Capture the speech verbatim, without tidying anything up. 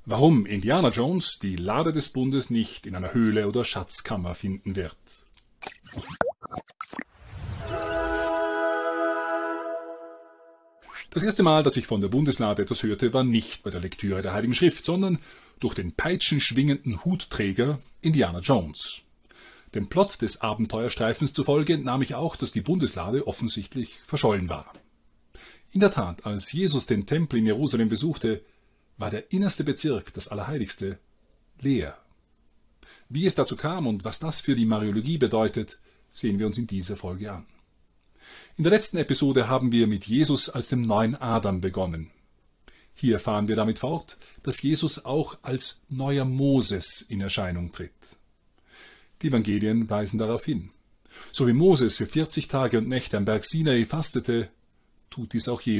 Warum Indiana Jones die Lade des Bundes nicht in einer Höhle oder Schatzkammer finden wird. Das erste Mal, dass ich von der Bundeslade etwas hörte, war nicht bei der Lektüre der Heiligen Schrift, sondern durch den peitschenschwingenden Hutträger Indiana Jones. Dem Plot des Abenteuerstreifens zufolge entnahm ich auch, dass die Bundeslade offensichtlich verschollen war. In der Tat, als Jesus den Tempel in Jerusalem besuchte, war der innerste Bezirk, das Allerheiligste, leer. Wie es dazu kam und was das für die Mariologie bedeutet, sehen wir uns in dieser Folge an. In der letzten Episode haben wir mit Jesus als dem neuen Adam begonnen. Hier fahren wir damit fort, dass Jesus auch als neuer Moses in Erscheinung tritt. Die Evangelien weisen darauf hin. So wie Moses für vierzig Tage und Nächte am Berg Sinai fastete, tut dies auch Jesus.